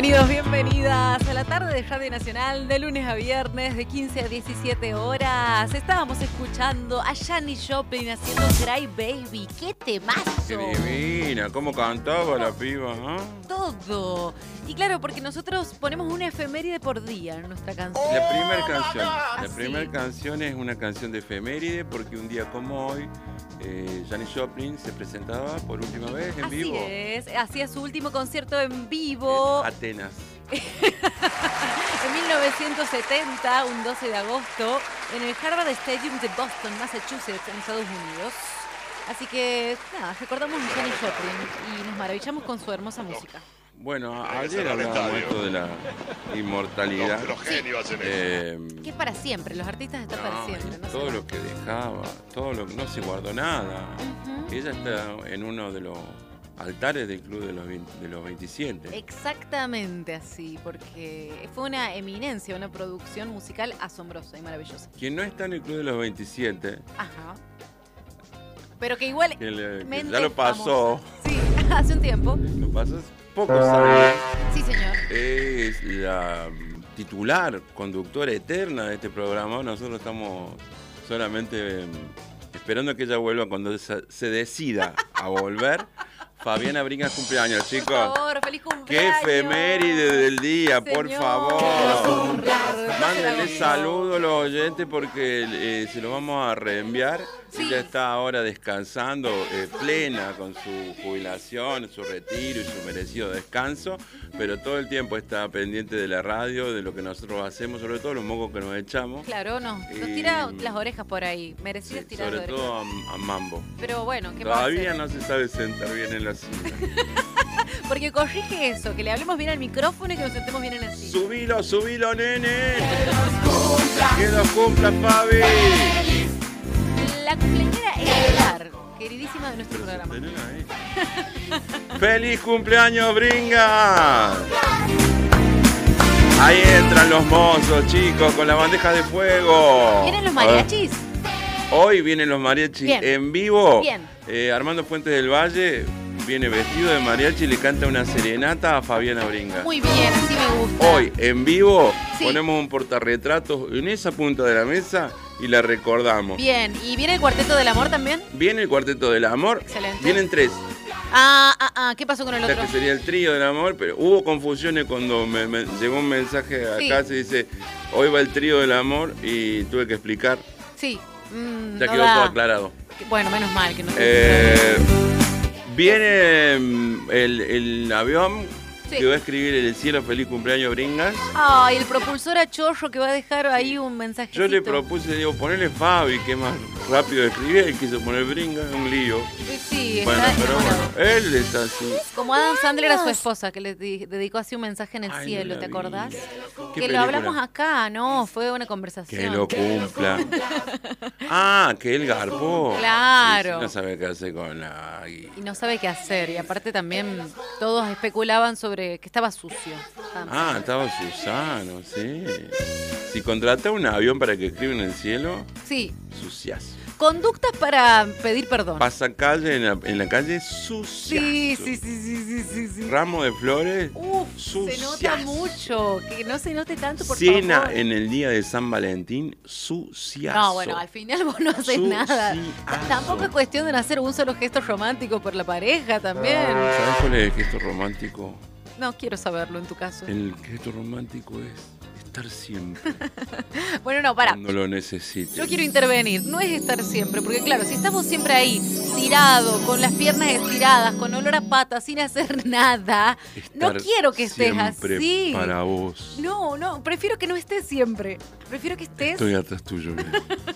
Bienvenidos, bienvenidas a la tarde de Radio Nacional, de lunes a viernes, de 15 a 17 horas. Estábamos escuchando a Janis Joplin haciendo Cry Baby. ¡Qué temazo! ¡Qué divina! ¿Cómo cantaba la piba? Todo. Y claro, porque nosotros ponemos una efeméride por día en nuestra canción. La primera canción es una canción de efeméride porque un día como hoy Janis Joplin se presentaba por última vez en vivo. Así es, hacía su último concierto en vivo. Atenas. En 1970, un 12 de agosto, en el Harvard Stadium de Boston, Massachusetts, en Estados Unidos. Así que, nada, recordamos a Janis Joplin y nos maravillamos con su hermosa música. Bueno, ayer hablábamos esto de la inmortalidad. Que es para siempre, los artistas están para siempre. No todo lo que dejaba, todo lo que no se guardó nada. Ella está en uno de los altares del Club de los 27. Exactamente así, porque fue una eminencia, una producción musical asombrosa y maravillosa. Quien no está en el Club de los 27... Ajá. Pero que igual... que ya lo pasó. Sí, hace un tiempo. Lo pasó pocos años. Sí, señor. Es la titular, conductora eterna de este programa. Nosotros estamos solamente esperando que ella vuelva cuando se decida a volver. Fabiana Bringas cumpleaños, chicos. Por favor, feliz cumpleaños. Qué efeméride del día, Señor, por favor. claro, Mándenle saludos a los oyentes porque se los vamos a reenviar. Sí. Ella está ahora descansando, plena con su jubilación, su retiro y su merecido descanso, pero todo el tiempo está pendiente de la radio, de lo que nosotros hacemos, sobre todo los mocos que nos echamos. Claro, nos tira las orejas por ahí, merecidas tirar sobre las todo orejas. a Mambo. Pero bueno, ¿qué Todavía pasa? no se sabe sentar bien en la silla. Porque corrige eso, que le hablemos bien al micrófono y que nos sentemos bien en la silla. Subilo, nene. Que los cumpla, Fabi. La cumpleañera estelar, queridísima de nuestro programa. ¡Feliz cumpleaños, Bringas! Ahí entran los mozos, chicos, con la bandeja de fuego. ¿Vienen los mariachis? Hoy vienen los mariachis Bien. en vivo. Bien. Armando Fuentes del Valle viene vestido de mariachi y le canta una serenata a Fabiana Bringas. Muy bien, así me gusta. Hoy, en vivo, Sí. ponemos un portarretratos en esa punta de la mesa y la recordamos. Bien, ¿y viene el Cuarteto del Amor también? Viene el Cuarteto del Amor. Excelente. Vienen 3. ¿Qué pasó con el O sea, otro? que sería el trío del amor, pero hubo confusiones cuando me llegó un mensaje acá, se dice, hoy va el trío del amor y tuve que explicar. Sí. Ya no quedó da. todo aclarado. Bueno, menos mal que no Viene el avión Sí. que va a escribir en el cielo feliz cumpleaños Bringas. Ay, el propulsor a chorro que va a dejar ahí un mensajito. Yo le propuse, digo, ponerle Fabi, que es más rápido de escribir, y quiso poner Bringas, un lío. Sí, Bueno, está pero enamorado. bueno, él está así. Como Adam Sandler a su esposa, que le dedicó así un mensaje en el Ay, cielo, no ¿te la vi. acordás? ¿Qué Que película? lo hablamos acá, ¿no? Fue una conversación. Que lo cumpla. Que él garpó. Claro. Sí, no sabe qué hacer con la... Y no sabe qué hacer. Y aparte también todos especulaban sobre que estaba sucio. Estaba Susano, sí. Si contrata un avión para que escriba en el cielo, Sí. suciazo. Conductas para pedir perdón. Pasa calle en la calle, suciazo. Sí. Ramo de flores, Se nota suciazo. mucho. Que no se note tanto, por Cena favor. en el día de San Valentín, suciazo. No, bueno, al final vos no haces nada. Suciazo. Tampoco es cuestión de hacer un solo gesto romántico por la pareja también. ¿Sabes cuál es el gesto romántico? No quiero saberlo en tu caso. El gesto romántico es estar siempre Bueno, no, para. cuando lo necesites. Yo quiero intervenir. No es estar siempre, porque claro, si estamos siempre ahí, tirado, con las piernas estiradas, con olor a pata, sin hacer nada, no Estar quiero que estés siempre así. para vos. No, prefiero que no estés siempre. Prefiero que estés. Estoy atrás tuyo, mira.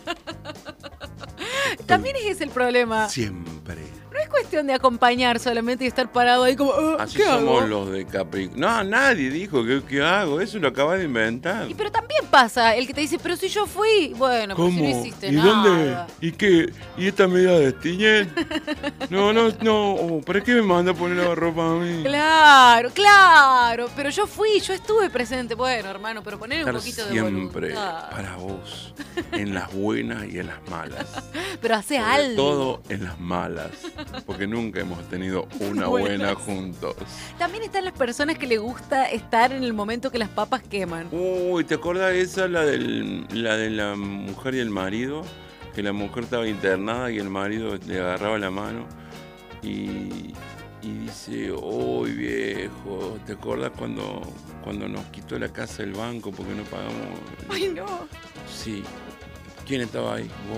También ese es el problema. Siempre. No es cuestión de acompañar solamente y estar parado ahí como, Así ¿qué somos hago? los de Capricornio. No, nadie dijo que qué hago. Eso lo acabas de inventar. Pero también pasa el que te dice, pero si yo fui, bueno, pues si no hiciste ¿Y nada. dónde? ¿Y qué? ¿Y esta medida de Stiñel? No. ¿Para qué me manda a poner la ropa a mí? Claro, pero yo fui, yo estuve presente. Bueno, hermano, pero poner un Estar poquito de siempre voluntad. para vos. En las buenas y en las malas. Pero hace Sobre algo. todo en las malas. Porque porque nunca hemos tenido una buena juntos. También están las personas que le gusta estar en el momento que las papas queman. Uy, ¿te acuerdas esa, la de la mujer y el marido? Que la mujer estaba internada y el marido le agarraba la mano y dice, uy viejo, ¿te acuerdas cuando nos quitó la casa del banco porque no pagamos? Ay, no. Sí. ¿Quién estaba ahí? Vos.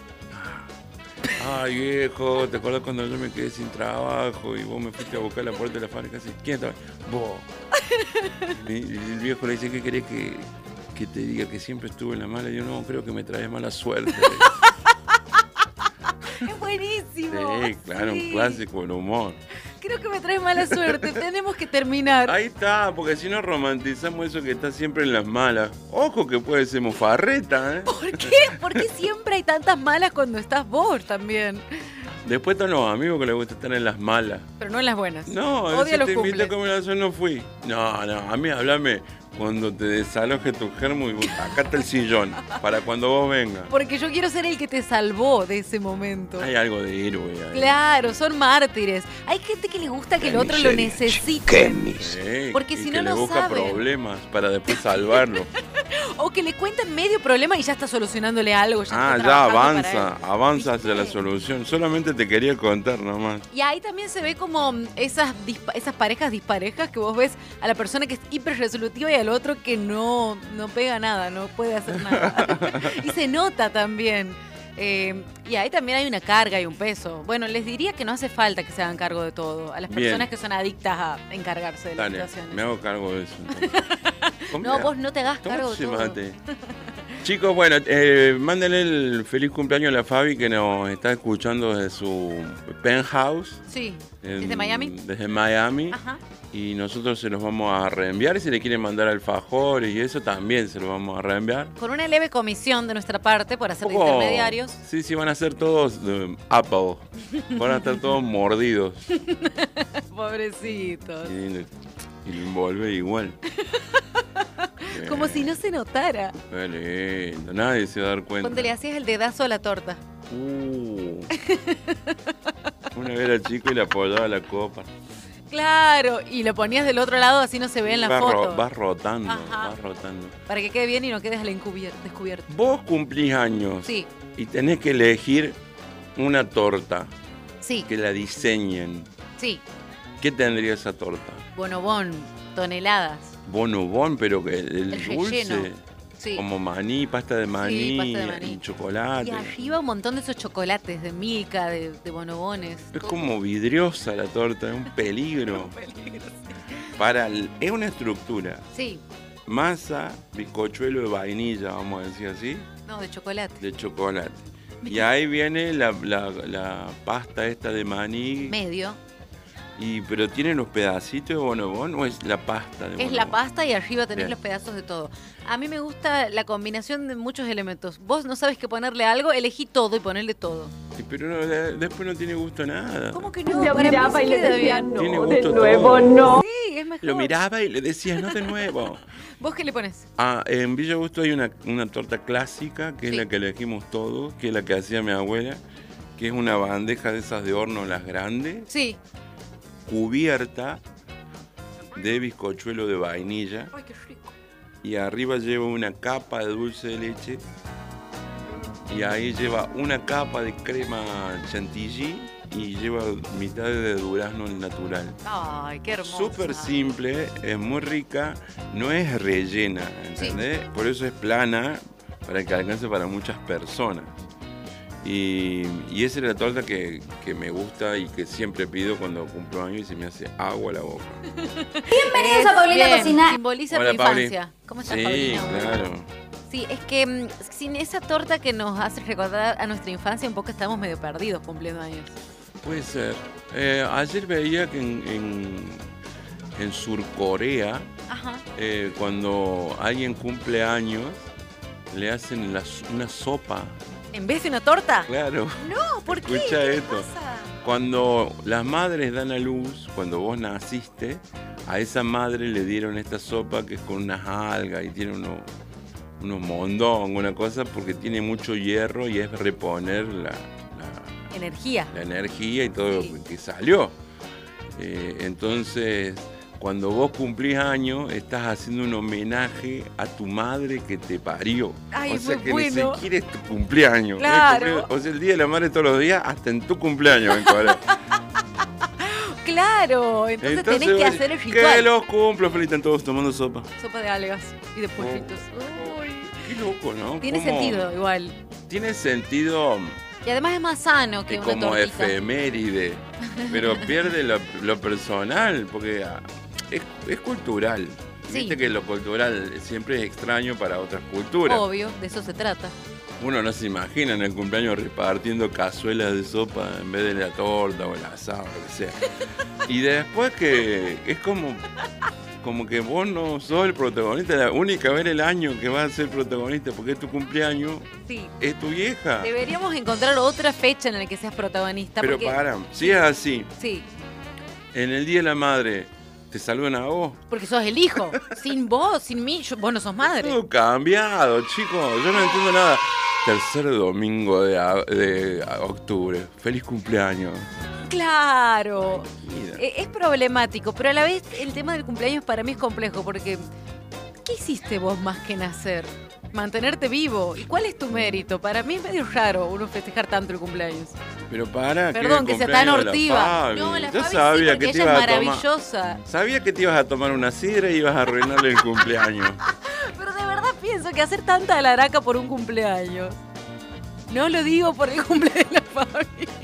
Ay viejo, ¿te acuerdas cuando yo me quedé sin trabajo y vos me fuiste a buscar la puerta de la fábrica? ¿Quién estaba ahí? Vos. Y el viejo le dice, ¿qué querés que te diga? Que siempre estuve en la mala. Y yo, no, creo que me traes mala suerte. Es buenísimo. Sí, claro, sí. Un clásico del humor. Creo que me trae mala suerte. Tenemos que terminar. Ahí está, porque si no romantizamos eso que está siempre en las malas. Ojo que puede ser mofarreta, ¿eh? ¿Por qué? ¿Por qué siempre hay tantas malas cuando estás vos también? Después están los amigos que les gusta estar en las malas. Pero no en las buenas. No, Odia si los te invité cumples. a comer asado no fui. No, a mí hablame cuando te desaloje tu germo y acá está el sillón, para cuando vos vengas. Porque yo quiero ser el que te salvó de ese momento. Hay algo de héroe ahí. Claro, son mártires. Hay gente que le gusta que el otro lo necesite. Sí, Porque y si que no, le no busca saben. problemas para después salvarlo. O que le cuentan medio problema y ya está solucionándole algo. Ya está Ya trabajando para él. avanza hacia la ¿Viste? solución. Solamente te quería contar nomás. Y ahí también se ve como esas parejas disparejas que vos ves a la persona que es hiper resolutiva y al otro que no pega nada, no puede hacer nada. Y se nota también. Y ahí también hay una carga y un peso. Bueno, les diría que no hace falta que se hagan cargo de todo. A las Bien. personas que son adictas a encargarse de las Dale, situaciones. me hago cargo de eso. No, vos no te hagas cargo de todo. Mate. Chicos, bueno, mándenle el feliz cumpleaños a la Fabi que nos está escuchando desde su penthouse. Sí, ¿desde Miami? Desde Miami. Ajá. Y nosotros se los vamos a reenviar. Y si le quieren mandar alfajores y eso, también se los vamos a reenviar. Con una leve comisión de nuestra parte por hacer de Poco- intermediarios. Sí, van a ser todos Apple. Van a estar todos mordidos. Pobrecitos. Y lo envuelve igual. Como si no se notara. Qué lindo, nadie se va a dar cuenta. Cuando le hacías el dedazo a la torta. Una vez era chico y le apoyaba la copa. Claro, y lo ponías del otro lado así no se ve en la foto. Vas rotando, Ajá. vas rotando. Para que quede bien y no quedes al descubierto. Vos cumplís años Sí, y tenés que elegir una torta sí, que la diseñen. sí. ¿Qué tendría esa torta? Bonobón, toneladas. Bonobón, pero que el El dulce, relleno. Sí. como maní, pasta de maní, pasta de maní. y chocolate. Y arriba un montón de esos chocolates de Milka, de bonobones. Es todo. como vidriosa la torta, es un peligro. Es una estructura. Sí, Masa, bizcochuelo de vainilla, vamos a decir así, no, de chocolate. de chocolate. Y ahí viene la pasta esta de maní. Medio. Pero ¿tiene los pedacitos de bonobón o es la pasta de bonobón? Es la pasta y arriba tenés Bien. los pedazos de todo. A mí me gusta la combinación de muchos elementos. Vos no sabes qué ponerle a algo, elegí todo y ponerle todo. Sí, pero después no tiene gusto a nada. ¿Cómo que no? Lo Para mí miraba sí y le queda decía, bien. no, Tiene de gusto nuevo todo. no. Sí, es mejor. Lo miraba y le decía, no de nuevo. ¿Vos qué le pones? En Villa Augusto hay una torta clásica, que es Sí. la que elegimos todos, que es la que hacía mi abuela, que es una bandeja de esas de horno, las grandes, Sí. cubierta de bizcochuelo de vainilla, Ay, qué rico. y arriba lleva una capa de dulce de leche, y ahí lleva una capa de crema chantilly y lleva mitad de durazno natural. Ay, qué hermoso. Súper simple, es muy rica, no es rellena, ¿entendés? Por eso es plana, para que alcance para muchas personas. Y esa es la torta que me gusta y que siempre pido cuando cumplo años y se me hace agua la boca. Bienvenidos a Paulina Bien, Cocina. Simboliza Hola, tu Pauli. infancia. ¿Cómo estás, Sí, Paulina? claro. Sí, es que sin esa torta que nos hace recordar a nuestra infancia, un poco estamos medio perdidos cumpliendo años. Puede ser. Ayer veía que en Surcorea, Ajá. cuando alguien cumple años, le hacen una sopa. ¿En vez de una torta? Claro. No, ¿por qué? Escucha ¿Qué le esto. pasa? Cuando las madres dan a luz, cuando vos naciste, a esa madre le dieron esta sopa que es con unas algas y tiene unos mondongos, una cosa, porque tiene mucho hierro y es reponer energía. La energía y todo Sí. lo que salió. Entonces, cuando vos cumplís años, estás haciendo un homenaje a tu madre que te parió. Ay, o sea muy que bueno. ni siquiera es tu cumpleaños. Claro. O sea, el Día de la Madre todos los días, hasta en tu cumpleaños en Corea. Claro, entonces tenés que vos hacer el decís, ritual. Que los cumplo, feliz, están todos tomando sopa. Sopa de algas y de pollitos. Uy. Qué loco, ¿no? Tiene Cómo- sentido igual. Tiene sentido Y además es más sano que y una como tortita. efeméride, pero pierde lo personal, porque es cultural. Sí. Viste que lo cultural siempre es extraño para otras culturas. Obvio, de eso se trata. Uno no se imagina en el cumpleaños repartiendo cazuelas de sopa en vez de la torta o el asado, lo que sea. Y después que es como que vos no sos el protagonista, la única vez el año que vas a ser protagonista porque es tu cumpleaños, Sí. es tu vieja. Deberíamos encontrar otra fecha en la que seas protagonista. Pero porque... para, si es así, Sí, en el Día de la Madre, te saludan a vos. porque sos el hijo. Sin vos, sin mí, vos no sos madre. Todo cambiado, chicos. Yo no entiendo nada. Tercer domingo de octubre. Feliz cumpleaños. Claro. Mira. Es problemático, pero a la vez el tema del cumpleaños para mí es complejo porque ¿qué hiciste vos más que nacer? Mantenerte vivo. ¿Y cuál es tu mérito? Para mí es medio raro uno festejar tanto el cumpleaños. Pero para, Perdón, el que sea tan cumpleaños de la hortiva. Fabi. No, la Yo Fabi sabía sí, que porque te ella es ibas a tomar. maravillosa. Sabía que te ibas a tomar una sidra y ibas a arruinarle el cumpleaños. Pero de verdad pienso que hacer tanta alaraca por un cumpleaños. No lo digo por el cumpleaños de la Fabi.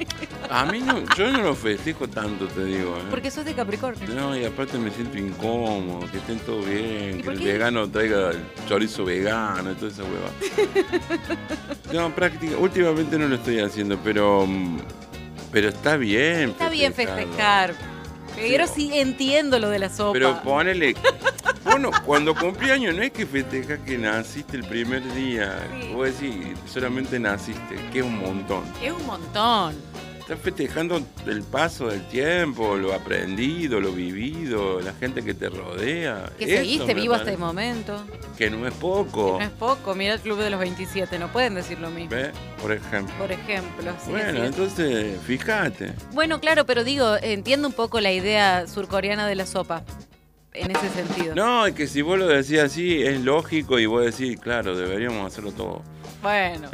A mí no, yo no lo festejo tanto, te digo. Porque sos de Capricornio. No, y aparte me siento incómodo, que estén todo bien, ¿Y que por el qué? vegano traiga el chorizo vegano y toda esa hueva. No, práctica, últimamente no lo estoy haciendo, pero está bien. Está bien festejarlo. festejar. Pero sí entiendo lo de la sopa. Pero ponele. Bueno, cuando cumpleaños no es que festejas que naciste el primer día. Sí. Vos decís, solamente naciste, que es un montón. Es un montón. Estás festejando el paso del tiempo, lo aprendido, lo vivido, la gente que te rodea. Que Eso seguiste me vivo hasta el parece momento. que no es poco. No es poco. Mira el Club de los 27. No pueden decir lo mismo. ¿Ves? Por ejemplo. Por ejemplo. Sí, Bueno, así es. entonces, fíjate. Bueno, claro, pero digo, entiendo un poco la idea surcoreana de la sopa. En ese sentido. No, es que si vos lo decís así, es lógico y vos decís, claro, deberíamos hacerlo todo. Bueno.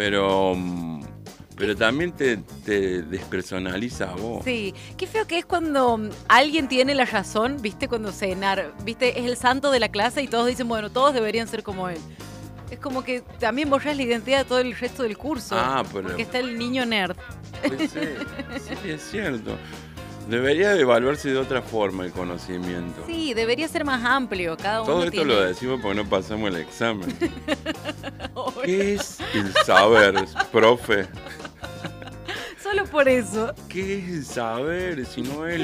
Pero también te despersonaliza a vos. Sí, qué feo que es cuando alguien tiene la razón, ¿viste? Cuando ¿viste? Es el santo de la clase y todos dicen, bueno, todos deberían ser como él. Es como que también borras la identidad de todo el resto del curso. Ah, pero- Porque está el niño nerd. Pues sí, es cierto. Debería evaluarse de otra forma el conocimiento. Sí, debería ser más amplio. Cada uno Todo esto tiene... lo decimos porque no pasamos el examen. ¿Qué es el saber, profe? Solo por eso. ¿Qué es el saber si no es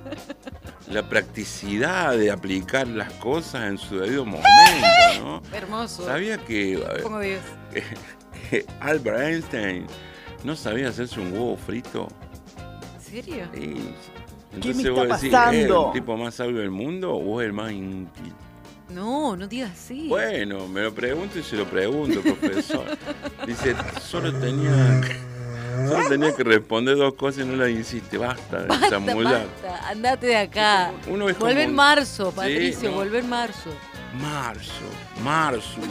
la practicidad de aplicar las cosas en su debido momento, ¿no? Hermoso. ¿Sabía que Pongo 10. Albert Einstein no sabía hacerse un huevo frito? ¿En serio? Sí. ¿Qué Entonces me vos está decís, ¿es pasando? el tipo más sabio del mundo o es el más inútil? No, no digas así. Bueno, me lo pregunto y se lo pregunto, profesor. Dice, solo tenía que responder dos cosas y no las hiciste. Basta de Basta, chamular. basta. Andate de acá. Uno es como Vuelve en un- marzo, Sí, Patricio, no. vuelve en marzo. Marsus.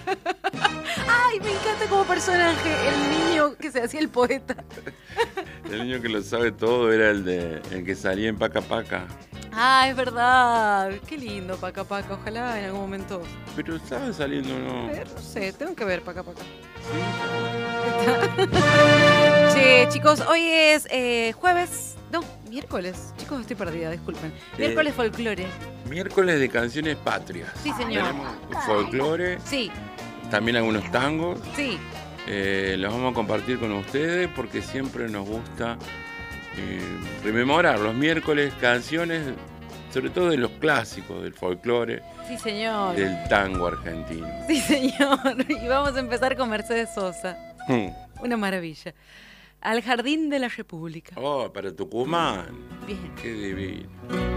Ay, me encanta como personaje, el niño que se hacía el poeta. El niño que lo sabe todo era el que salía en Paca Paca. Ah, es verdad. Qué lindo, Paca Paca. Ojalá en algún momento. Pero estaba saliendo, A ¿no? ver, no sé, tengo que ver Paca Paca. Che, chicos, hoy es jueves. No, miércoles. Chicos, estoy perdida, disculpen. Miércoles folclore. Miércoles de canciones patrias. Sí, señor. Tenemos folclore, Sí, también algunos tangos. sí. Los vamos a compartir con ustedes porque siempre nos gusta rememorar los miércoles canciones, sobre todo de los clásicos del folclore, Sí, señor. del tango argentino. Sí, señor. Y vamos a empezar con Mercedes Sosa. Una maravilla. Al Jardín de la República. Oh, para Tucumán. Bien. Qué divino.